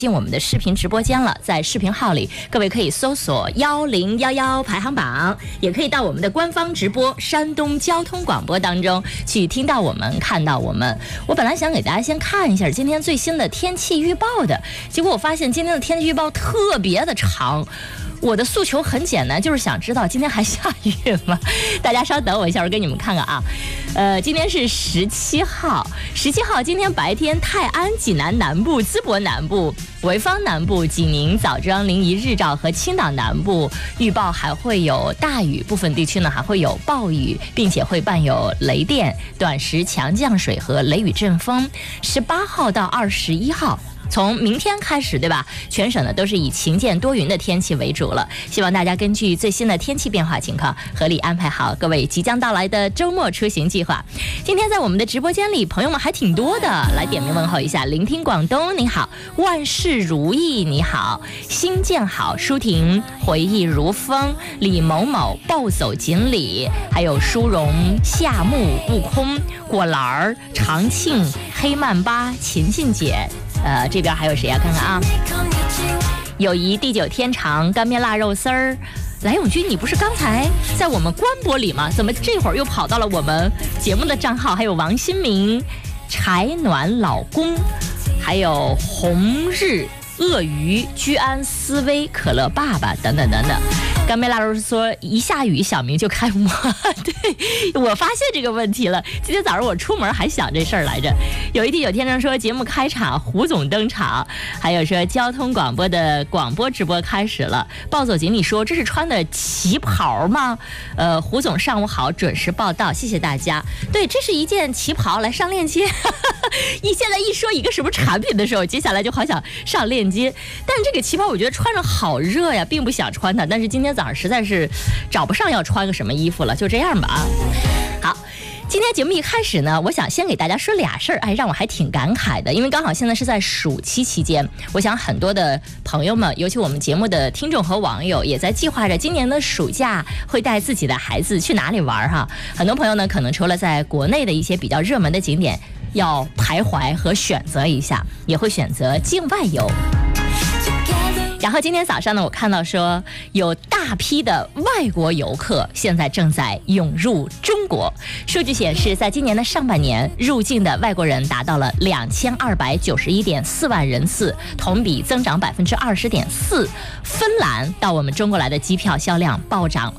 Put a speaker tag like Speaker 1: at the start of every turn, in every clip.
Speaker 1: 进我们的视频直播间了，在视频号里，各位可以搜索1011排行榜，也可以到我们的官方直播山东交通广播当中去听到我们，看到我们。我本来想给大家先看一下今天最新的天气预报的，结果我发现今天的天气预报特别的长。我的诉求很简单，就是想知道今天还下雨吗？大家稍等我一下，我给你们看看啊。今天是17号，17号今天白天泰安、济南南部、淄博南部、潍坊南部、济宁、枣庄、临沂、日照和青岛南部预报还会有大雨，部分地区呢还会有暴雨，并且会伴有雷电、短时强降水和雷雨阵风。18号到21号。从明天开始，对吧？全省呢都是以晴见多云的天气为主了。希望大家根据最新的天气变化情况，合理安排好各位即将到来的周末出行计划。今天在我们的直播间里，朋友们还挺多的，来点名问候一下。聆听广东，你好；万事如意，你好；新建好，舒婷；回忆如风，李某某；暴走锦鲤，还有殊荣、夏木、悟空、果篮儿、长庆、黑曼巴、秦静姐。这边还有谁啊？看看啊，友谊地久天长，干面腊肉丝儿。来永军，你不是刚才在我们官博里吗？怎么这会儿又跑到了我们节目的账号？还有王新明、柴暖老公，还有红日、鳄鱼、居安思危、可乐爸爸等等等等。干梅拉罗说一下雨小明就开摸，对，我发现这个问题了。今天早上我出门还想这事儿来着。有一天有天生说节目开场，胡总登场，还有说交通广播的广播直播开始了。暴走锦鲤说这是穿的旗袍吗？胡总上午好，准时报道，谢谢大家。对，这是一件旗袍，来上链接。现在一说一个什么产品的时候，接下来就好想上链接。但这个旗袍我觉得穿着好热呀，并不想穿它。但是今天早上实在是找不上要穿个什么衣服了，就这样吧啊。好，今天节目一开始呢，我想先给大家说俩事儿，让我还挺感慨的，因为刚好现在是在暑期期间，我想很多的朋友们，尤其我们节目的听众和网友，也在计划着今年的暑假会带自己的孩子去哪里玩哈。很多朋友呢，可能除了在国内的一些比较热门的景点要徘徊和选择一下，也会选择境外游。然后今天早上呢，我看到说有大批的外国游客现在正在涌入中国。数据显示，在今年的上半年，入境的外国人达到了2291.4万人次，同比增长20.4%。芬兰到我们中国来的机票销量暴涨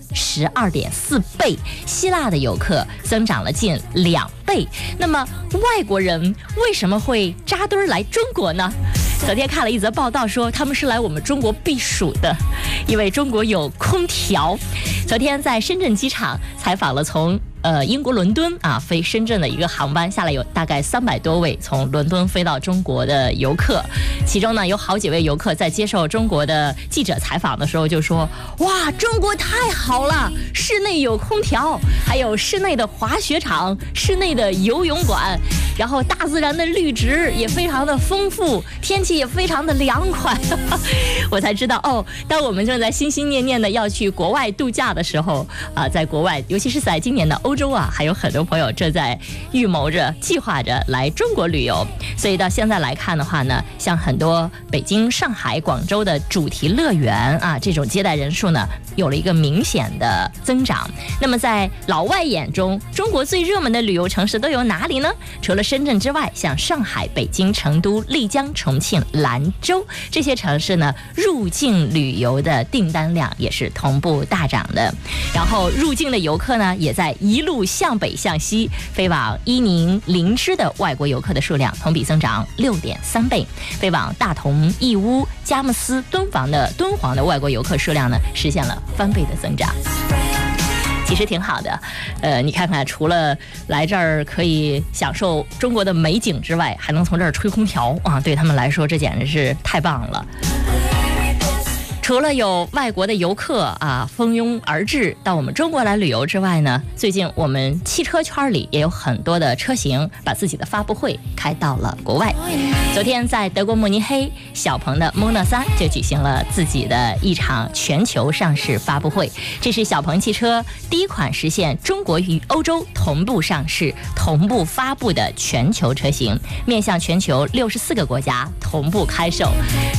Speaker 1: 12.4倍，希腊的游客增长了近2倍。那么外国人为什么会扎堆来中国呢？昨天看了一则报道说，他们是来我们中国避暑的，因为中国有空调。昨天在深圳机场采访了从英国伦敦飞深圳的一个航班，下来有大概300多位从伦敦飞到中国的游客，其中呢有好几位游客在接受中国的记者采访的时候就说，哇，中国太好了，室内有空调，还有室内的滑雪场、室内的游泳馆，然后大自然的绿植也非常的丰富，天气也非常的凉快。我才知道哦，当我们正在心心念念的要去国外度假的时候在国外，尤其是在今年的欧洲还有很多朋友正在预谋着、计划着来中国旅游。所以到现在来看的话呢，像很多北京、上海、广州的主题乐园这种接待人数呢有了一个明显的增长。那么在老外眼中，中国最热门的旅游城市都有哪里呢？除了深圳之外，像上海、北京、成都、丽江、重庆、兰州这些城市呢，入境旅游的订单量也是同步大涨的。然后入境的游客呢，也在一路向北向西，飞往伊宁、林芝的外国游客的数量同比增长6.3倍，飞往大同、义乌、佳木斯、敦煌的外国游客数量呢，实现了翻倍的增长。其实挺好的，你看看，除了来这儿可以享受中国的美景之外，还能从这儿吹空调对他们来说，这简直是太棒了。除了有外国的游客蜂拥而至到我们中国来旅游之外呢，最近我们汽车圈里也有很多的车型把自己的发布会开到了国外。昨天在德国慕尼黑，小鹏的 Mona 3就举行了自己的一场全球上市发布会。这是小鹏汽车第一款实现中国与欧洲同步上市、同步发布的全球车型，面向全球64个国家同步开售。